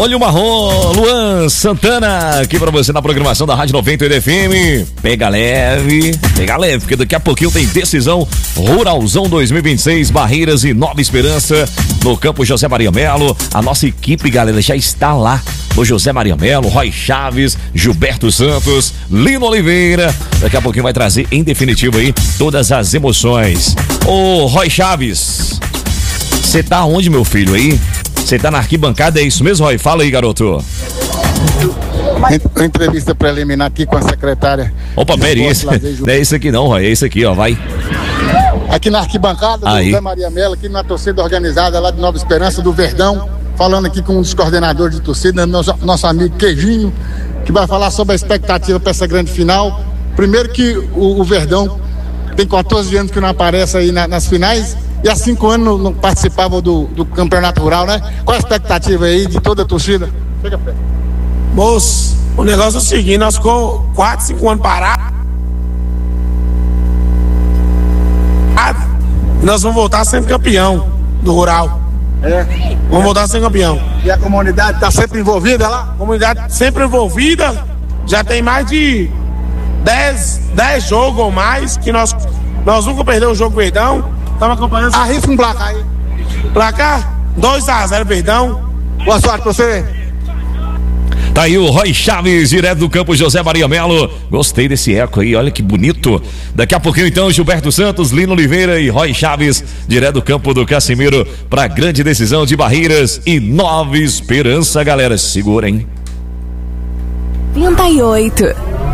Olha o marrom, Luan Santana, aqui pra você na programação da Rádio 98 FM. Pega leve, porque daqui a pouquinho tem decisão Ruralzão 2026, Barreiras e Nova Esperança, no campo José Maria Melo. A nossa equipe, galera, já está lá. O José Maria Melo, Roy Chaves, Gilberto Santos, Lino Oliveira. Daqui a pouquinho vai trazer em definitivo aí todas as emoções. Ô Roy Chaves, você tá onde, meu filho, aí? Você tá na arquibancada, é isso mesmo, Roy? Fala aí, garoto. Entrevista preliminar aqui com a secretária. Opa, pera, isso. Não é isso aqui não, Roy, é isso aqui, ó, vai. Aqui na arquibancada do José Maria Melo, aqui na torcida organizada lá de Nova Esperança, do Verdão, falando aqui com um dos coordenadores de torcida, nosso amigo Queijinho, que vai falar sobre a expectativa para essa grande final. Primeiro que o Verdão tem 14 anos que não aparece aí nas finais, e há 5 anos não participava do campeonato rural, né? Qual a expectativa aí de toda a torcida? Chega perto. Moço, o negócio é o seguinte, nós ficamos 4, 5 anos parados. Nós vamos voltar sendo campeão do rural. Vamos voltar sendo campeão. E a comunidade está sempre envolvida lá? A comunidade sempre envolvida. Já tem mais de 10 jogos ou mais que nós nunca perdemos o jogo Verdão. Estamos acompanhando. Arrisca um placar aí. Placar 2-0 Verdão. Boa sorte pra você. Tá aí o Roy Chaves, direto do campo José Maria Melo. Gostei desse eco aí, olha que bonito. Daqui a pouquinho então, Gilberto Santos, Lino Oliveira e Roy Chaves, direto do campo do Casimiro, pra grande decisão de Barreiras e Nova Esperança, galera. Segura, hein? 38.